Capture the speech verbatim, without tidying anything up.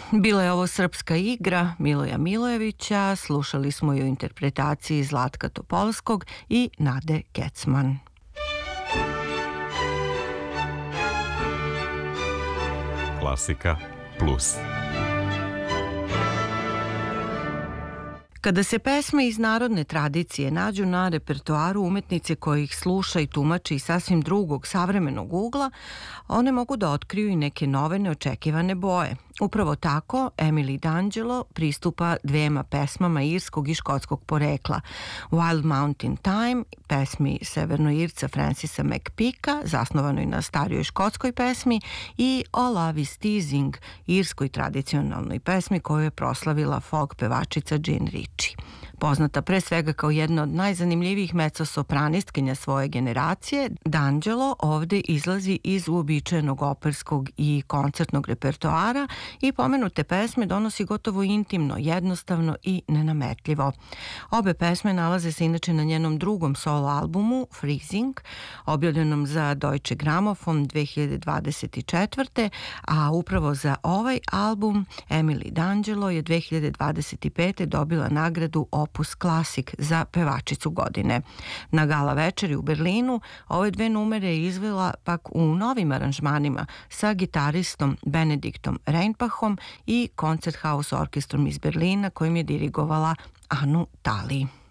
Bila je ovo srpska igra Miloja Milojevića, slušali smo ju u interpretaciji Zlatka Topolskog i Nade Kecman. Klasika Plus. Kada se pesme iz narodne tradicije nađu na repertoaru umetnice koja ih sluša i tumači iz sasvim drugog savremenog ugla, one mogu da otkriju i neke nove neočekivane boje. Upravo tako Emily D'Angelo pristupa dvema pesmama irskog i škotskog porekla. Wild Mountain Time, pesmi severnoirca Francisa McPeaka, zasnovanoj na starijoj škotskoj pesmi, i All Love Is Teasing, irskoj tradicionalnoj pesmi koju je proslavila folk pevačica Jean Ritchie. Poznata pre svega kao jedna od najzanimljivijih mezzo-sopranistkinja svoje generacije, D'Angelo ovde izlazi iz uobičajenog operskog i koncertnog repertoara i pomenute pesme donosi gotovo intimno, jednostavno i nenametljivo. Obe pesme nalaze se inače na njenom drugom solo albumu Freezing, objavljenom za Deutsche Grammophon dve hiljade dvadeset četvrte. a upravo za ovaj album Emily D'Angelo je dve hiljade dvadeset pete. dobila nagradu Opus Classic za pevačicu godine. Na gala večeri u Berlinu ove dve numere je izvela pak u novim aranžmanima sa gitaristom Benediktom Reinpachom i Koncerthaus orkestrom iz Berlina kojim je dirigovala Anu Tali.